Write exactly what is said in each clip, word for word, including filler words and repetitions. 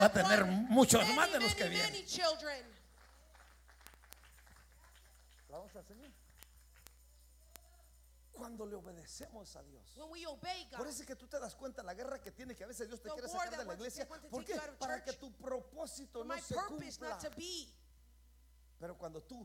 va a tener muchos más de los que vienen. Vamos al Señor. Cuando le obedecemos a Dios. Por eso es que tú te das cuenta la guerra que tiene, que a veces Dios te quiere sacar de la iglesia. ¿Por qué? Para que tu propósito no se cumpla. Pero cuando tú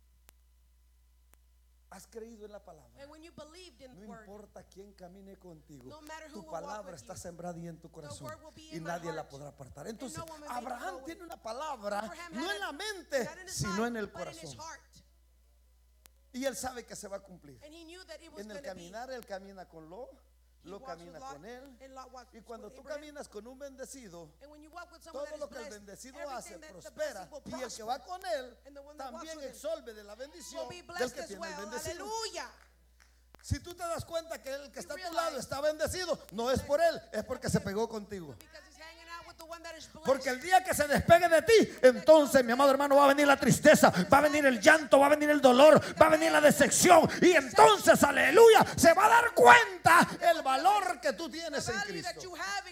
has creído en la palabra, no importa quién camine contigo, tu palabra está sembrada y en tu corazón, y nadie la podrá apartar. Entonces Abraham tiene una palabra no en la mente, sino en el corazón. Y él sabe que se va a cumplir. En el caminar, él camina con Lot, Lot camina con él. Y cuando tú caminas con un bendecido, todo lo que el bendecido hace prospera. Y el que va con él también exolve de la bendición del que tiene el bendecido. Si tú te das cuenta que el que está a tu lado está bendecido, no es por él, es porque se pegó contigo. Porque el día que se despegue de ti, entonces, mi amado hermano, va a venir la tristeza, va a venir el llanto, va a venir el dolor, va a venir la decepción. Y entonces, aleluya, se va a dar cuenta el valor que tú tienes en Cristo.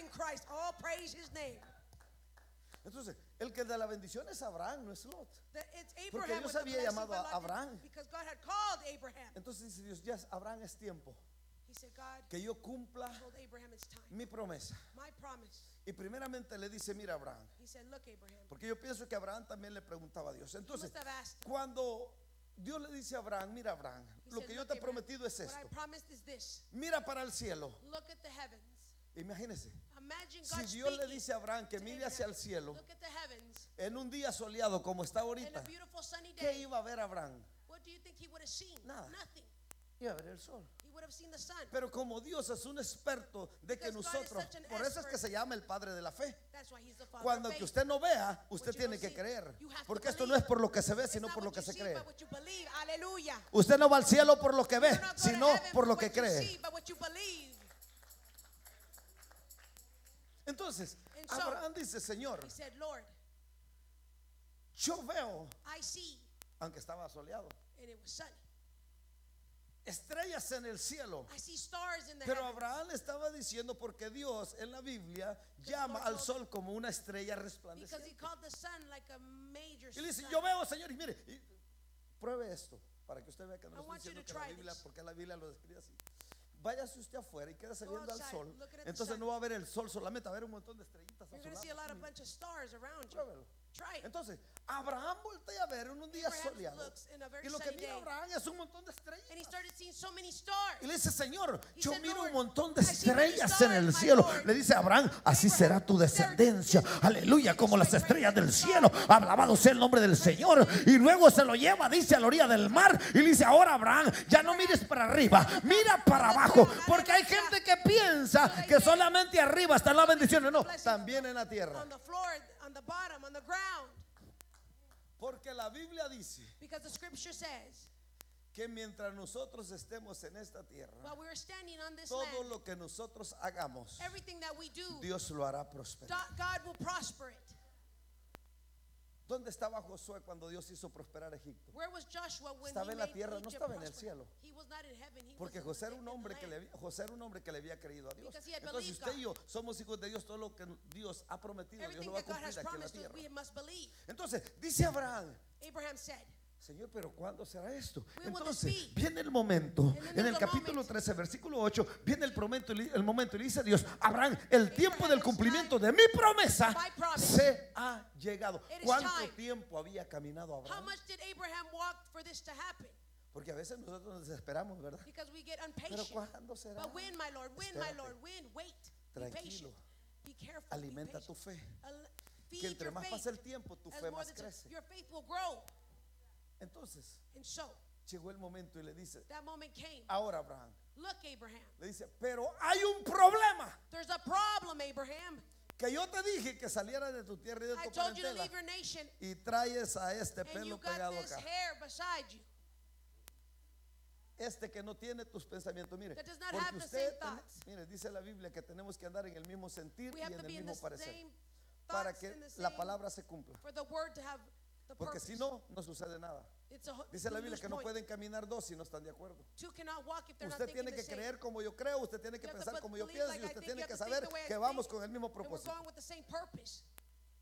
Entonces, el que da la bendición es Abraham, no es Lot. Porque Dios había llamado a Abraham. Entonces dice Dios, ya Abraham, es tiempo que yo cumpla mi promesa. Y primeramente le dice, mira Abraham, porque yo pienso que Abraham también le preguntaba a Dios. Entonces, cuando Dios le dice a Abraham, mira Abraham, lo que yo te he prometido es esto. Mira para el cielo. Imagínese, si Dios le dice a Abraham que mire hacia el cielo en un día soleado como está ahorita, ¿qué iba a ver Abraham? Nada. Iba a ver el sol. Pero como Dios es un experto de que nosotros, por eso es que se llama el Padre de la fe. Cuando que usted no vea, usted tiene que creer. Porque esto no es por lo que se ve, sino por lo que se cree. Usted no va al cielo por lo que ve, sino por lo que cree. Entonces Abraham dice, Señor, yo veo, aunque estaba soleado, estrellas en el cielo. Pero Abraham estaba diciendo, porque Dios en la Biblia llama al sol como una estrella resplandeciente. Y le dice, yo veo, Señor, y mire, y pruebe esto para que usted vea que no estoy diciendo que la Biblia, porque la Biblia lo describe así. Váyase usted afuera y quédese viendo al sol. Entonces no va a ver el sol solamente, va a ver un montón de estrellitas a su lado. Pruébelo. Entonces Abraham voltea a ver en un día soleado, y lo que mira Abraham es un montón de estrellas. Y le dice, Señor, yo miro un montón de estrellas en el cielo. Le dice a Abraham, así será tu descendencia, aleluya, como las estrellas del cielo. Alabado sea el nombre del Señor. Y luego se lo lleva, dice, a la orilla del mar, y le dice, ahora Abraham, ya no mires para arriba, mira para abajo. Porque hay gente que piensa que solamente arriba están las bendiciones. No, también en la tierra. Porque la Biblia dice que mientras nosotros estemos en esta tierra, todo lo que nosotros hagamos, Dios lo hará prosperar. ¿Dónde estaba Josué cuando Dios hizo prosperar a Egipto? Estaba en la tierra, no estaba en el cielo. Porque José era un hombre que le había, José era un hombre que le había creído a Dios. Entonces usted y yo somos hijos de Dios. Todo lo que Dios ha prometido, Dios lo va a cumplir aquí en la tierra. Entonces dice Abraham, Señor, pero ¿cuándo será esto? Entonces viene el momento, en el capítulo trece, versículo ocho, viene el momento, el momento y le dice a Dios, Abraham, el tiempo del cumplimiento de mi promesa se ha llegado. ¿Cuánto tiempo había caminado Abraham? Porque a veces nosotros nos desesperamos, ¿verdad? Pero ¿cuándo será? Espérate. Tranquilo, alimenta tu fe, que entre más pasa el tiempo, tu fe más crece. Entonces llegó el momento y le dice, ahora Abraham, le dice, pero hay un problema. Que yo te dije que saliera de tu tierra y de tu parentela, y traes a este pelo pegado acá, este que no tiene tus pensamientos. Mire, porque usted, mire, dice la Biblia que tenemos que andar en el mismo sentir y en el mismo parecer, para que la palabra se cumpla. Porque si no, no sucede nada. Dice la Biblia que no pueden caminar dos si no están de acuerdo. Usted tiene que creer como yo creo, usted tiene que pensar como yo pienso, y usted tiene que saber que vamos con el mismo propósito.